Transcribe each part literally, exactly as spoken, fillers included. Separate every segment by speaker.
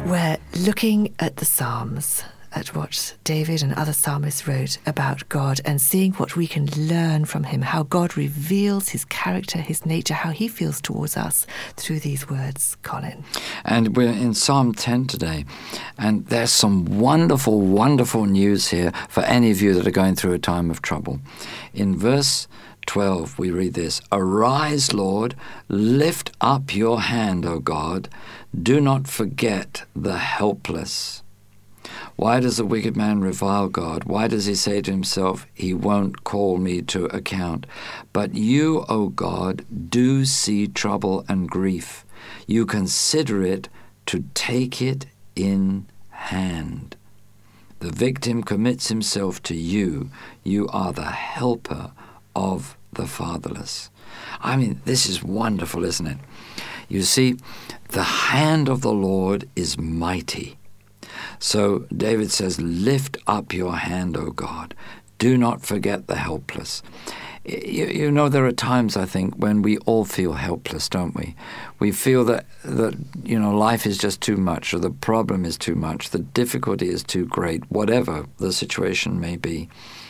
Speaker 1: We're looking at the Psalms, at what David and other psalmists wrote about God and seeing what we can learn from him, how God reveals his character, his nature, how he feels towards us through these words, Colin.
Speaker 2: And we're in Psalm ten today, and there's some wonderful, wonderful news here for any of you that are going through a time of trouble. In verse twelve, we read this: "Arise, Lord, lift up your hand, O God. Do not forget the helpless." Why does the wicked man revile God? Why does he say to himself, "He won't call me to account"? But you, O God, do see trouble and grief. You consider it to take it in hand. The victim commits himself to you. You are the helper of the fatherless. I mean, this is wonderful, isn't it? You see, the hand of the Lord is mighty. So David says, lift up your hand, O God. Do not forget the helpless. You, you know, there are times, I think, when we all feel helpless, don't we? We feel that, that, you know, life is just too much, or the problem is too much, the difficulty is too great, whatever the situation may be.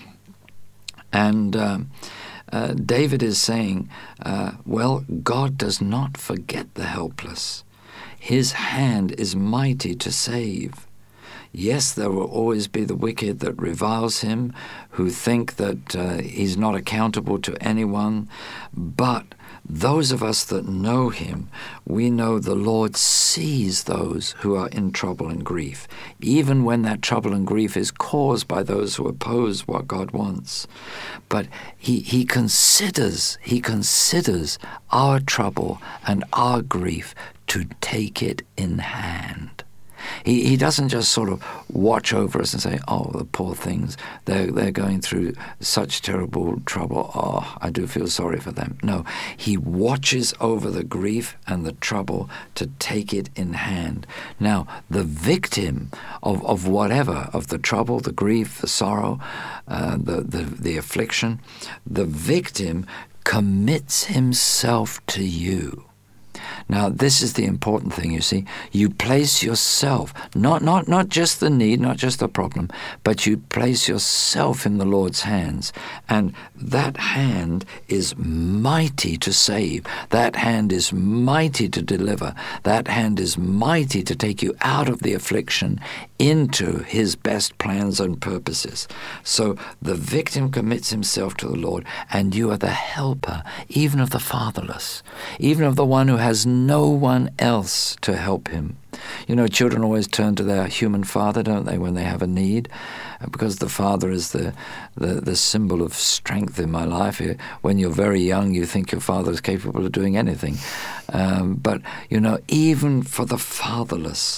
Speaker 2: And um, uh, David is saying, uh, well, God does not forget the helpless. His hand is mighty to save. Yes, there will always be the wicked that reviles him, who think that uh, he's not accountable to anyone. But those of us that know him, we know the Lord sees those who are in trouble and grief, even when that trouble and grief is caused by those who oppose what God wants. But he, he considers, he considers our trouble and our grief to take it in hand. He he doesn't just sort of watch over us and say, "Oh, the poor things, they're, they're going through such terrible trouble. Oh, I do feel sorry for them." No, he watches over the grief and the trouble to take it in hand. Now, the victim of, of whatever, of the trouble, the grief, the sorrow, uh, the, the, the affliction, the victim commits himself to you. Now, this is the important thing, you see. You place yourself, not, not, not just the need, not just the problem, but you place yourself in the Lord's hands. And that hand is mighty to save. That hand is mighty to deliver. That hand is mighty to take you out of the affliction into his best plans and purposes. So the victim commits himself to the Lord, and you are the helper, even of the fatherless, even of the one who has no one else to help him. You know, children always turn to their human father, don't they, when they have a need? Because the father is the, the, the symbol of strength in my life. When you're very young, you think your father is capable of doing anything. Um, but, you know, even for the fatherless,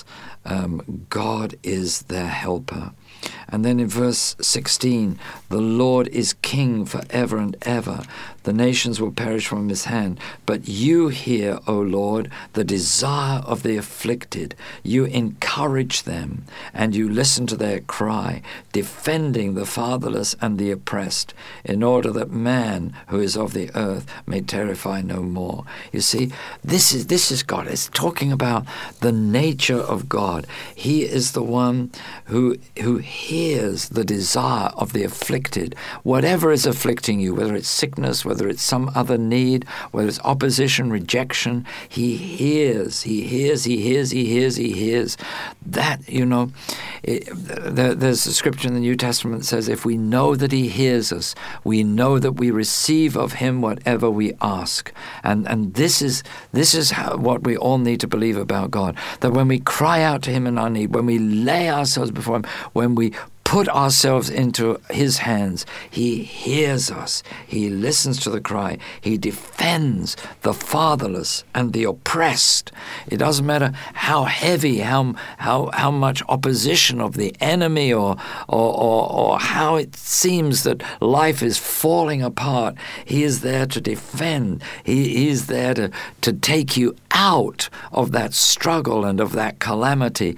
Speaker 2: um, God is their helper. And then in verse sixteen, the Lord is king forever and ever. The nations will perish from his hand. But you hear, O Lord, the desire of the afflicted. You encourage them, and you listen to their cry, defending the fatherless and the oppressed, in order that man who is of the earth may terrify no more. You see, this is this is God. It's talking about the nature of God. He is the one who who hears the desire of the afflicted. Whatever is afflicting you, whether it's sickness, whether it's some other need, whether it's opposition, rejection, he hears, he hears, he hears, he hears, he hears. That, you know, it, there, there's a scripture in the New Testament that says, if we know that he hears us, we know that we receive of him whatever we ask. And and this is this is how, what we all need to believe about God, that when we cry out to him in our need, when we lay ourselves before him, when we put ourselves into his hands, he hears us. He listens to the cry. He defends the fatherless and the oppressed. It doesn't matter how heavy, how how how much opposition of the enemy, or or or, or how it seems that life is falling apart. He is there to defend. He, he is there to, to take you out of that struggle and of that calamity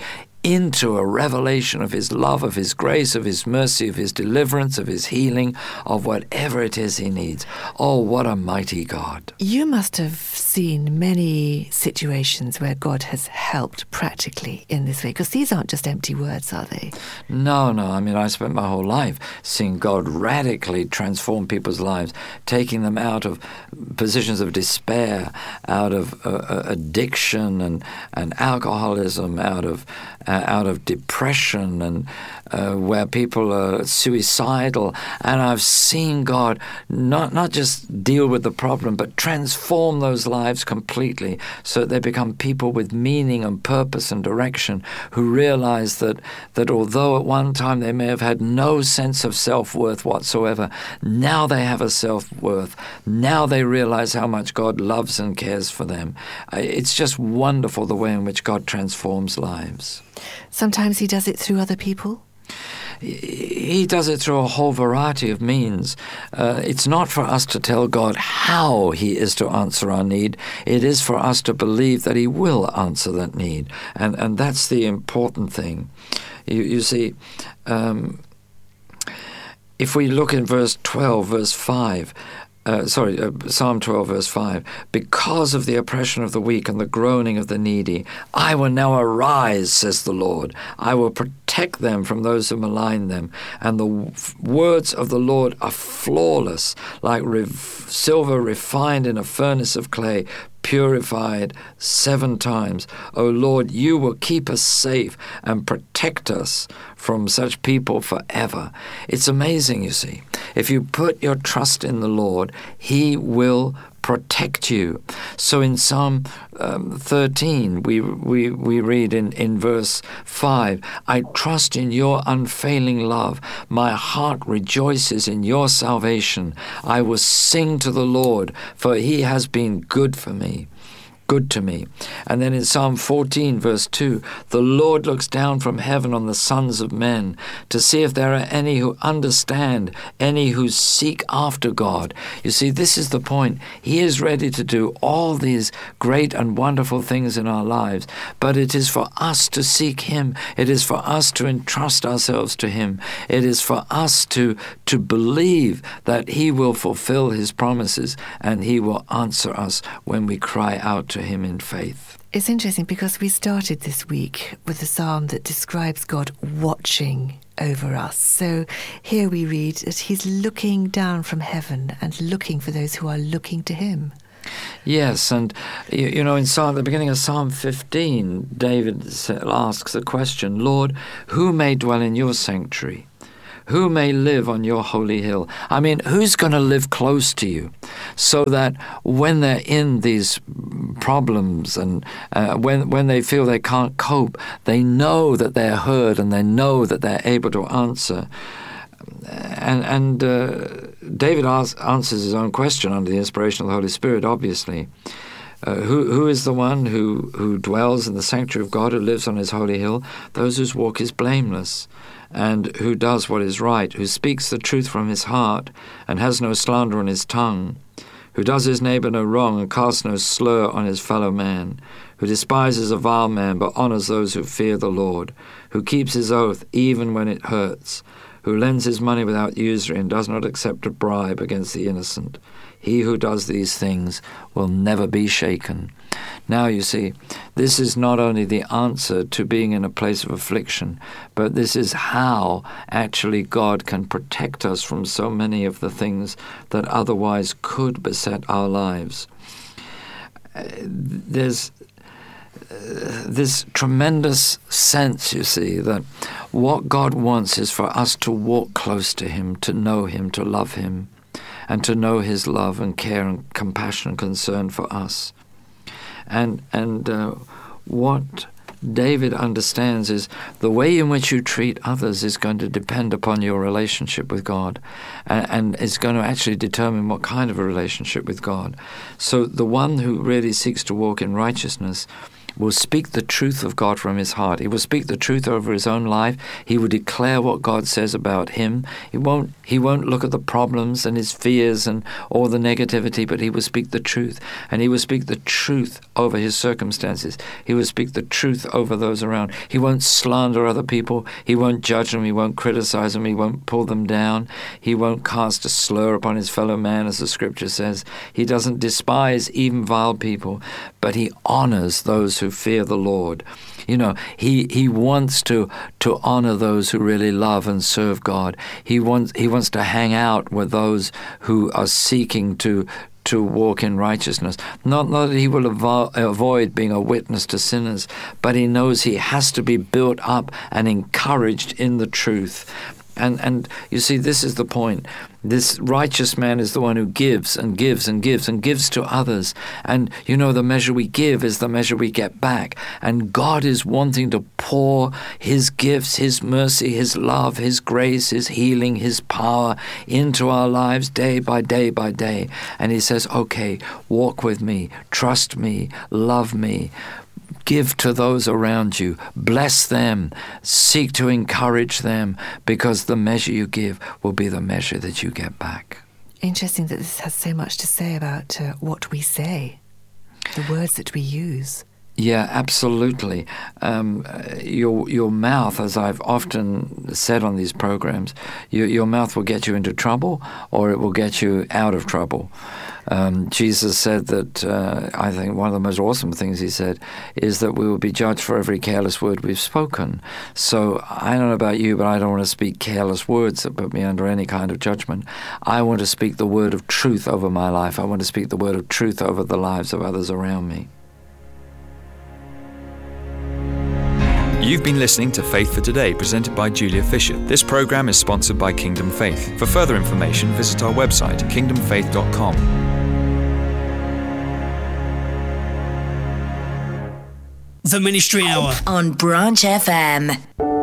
Speaker 2: into a revelation of his love, of his grace, of his mercy, of his deliverance, of his healing, of whatever it is he needs. Oh, what a mighty God.
Speaker 1: You must have seen many situations where God has helped practically in this way, because these aren't just empty words, are they?
Speaker 2: No, no. I mean, I spent my whole life seeing God radically transform people's lives, taking them out of positions of despair, out of uh, addiction and, and alcoholism, out of uh, out of depression, and uh, where people are suicidal. And I've seen God not not just deal with the problem, but transform those lives completely, so that they become people with meaning and purpose and direction, who realize that that although at one time they may have had no sense of self-worth whatsoever, now they have a self-worth. Now they realize how much God loves and cares for them. It's just wonderful the way in which God transforms lives.
Speaker 1: Sometimes he does it through other people?
Speaker 2: He does it through a whole variety of means. Uh, it's not for us to tell God how he is to answer our need. It is for us to believe that he will answer that need. And and that's the important thing. You, you see, um, if we look in verse twelve, verse five, Uh, sorry, uh, Psalm twelve, verse five, because of the oppression of the weak and the groaning of the needy, I will now arise, says the Lord. I will protect them from those who malign them. And the w- words of the Lord are flawless, like rev- silver refined in a furnace of clay, purified seven times. O Lord, you will keep us safe and protect us from such people forever. It's amazing, you see. If you put your trust in the Lord, he will protect you. So in Psalm um, thirteen, we we we read in, in verse five, I trust in your unfailing love. My heart rejoices in your salvation. I will sing to the Lord, for he has been good for me. Good to me. And then in Psalm fourteen, verse two, the Lord looks down from heaven on the sons of men to see if there are any who understand, any who seek after God. You see, this is the point. He is ready to do all these great and wonderful things in our lives, but it is for us to seek him. It is for us to entrust ourselves to him. It is for us to, to believe that he will fulfill his promises and he will answer us when we cry out to him in faith.
Speaker 1: It's interesting because we started this week with a psalm that describes God watching over us. So here we read that he's looking down from heaven and looking for those who are looking to him.
Speaker 2: Yes, and you, you know, in Psalm, the beginning of Psalm fifteen, David asks the question, Lord, who may dwell in your sanctuary? Who may live on your holy hill? I mean, who's going to live close to you so that when they're in these problems and uh, when when they feel they can't cope, they know that they're heard and they know that they're able to answer. And, and uh, David asks, answers his own question under the inspiration of the Holy Spirit, obviously. Uh, who who is the one who, who dwells in the sanctuary of God, who lives on his holy hill? Those whose walk is blameless, and who does what is right, who speaks the truth from his heart, and has no slander on his tongue, who does his neighbor no wrong, and casts no slur on his fellow man, who despises a vile man, but honors those who fear the Lord, who keeps his oath even when it hurts, who lends his money without usury, and does not accept a bribe against the innocent. He who does these things will never be shaken. Now, you see, this is not only the answer to being in a place of affliction, but this is how actually God can protect us from so many of the things that otherwise could beset our lives. Uh, there's uh, this tremendous sense, you see, that what God wants is for us to walk close to him, to know him, to love him, and to know his love and care and compassion and concern for us. And and uh, what David understands is the way in which you treat others is going to depend upon your relationship with God, and, and is going to actually determine what kind of a relationship with God. So the one who really seeks to walk in righteousness will speak the truth of God from his heart. He will speak the truth over his own life. He will declare what God says about him. He won't, he won't look at the problems and his fears and all the negativity, but he will speak the truth. And he will speak the truth over his circumstances. He will speak the truth over those around. He won't slander other people. He won't judge them. He won't criticize them. He won't pull them down. He won't cast a slur upon his fellow man, as the scripture says. He doesn't despise even vile people, but he honors those who fear the Lord. You know, he, he wants to to honor those who really love and serve God. He wants he wants to hang out with those who are seeking to to walk in righteousness. Not, not that he will avo- avoid being a witness to sinners, but he knows he has to be built up and encouraged in the truth. And and you see, this is the point. This righteous man is the one who gives and gives and gives and gives to others. And, you know, the measure we give is the measure we get back. And God is wanting to pour his gifts, his mercy, his love, his grace, his healing, his power into our lives day by day by day. And he says, okay, walk with me, trust me, love me. Give to those around you. Bless them. Seek to encourage them, because the measure you give will be the measure that you get back.
Speaker 1: Interesting that this has so much to say about uh, what we say, the words that we use.
Speaker 2: Yeah, absolutely. Um, your your mouth, as I've often said on these programs, your, your mouth will get you into trouble, or it will get you out of trouble. Um, Jesus said that, uh, I think one of the most awesome things he said is that we will be judged for every careless word we've spoken. So I don't know about you, but I don't want to speak careless words that put me under any kind of judgment. I want to speak the word of truth over my life. I want to speak the word of truth over the lives of others around me.
Speaker 3: You've been listening to Faith for Today, presented by Julia Fisher. This program is sponsored by Kingdom Faith. For further information, visit our website, kingdom faith dot com.
Speaker 4: The Ministry Hour
Speaker 5: on Branch F M.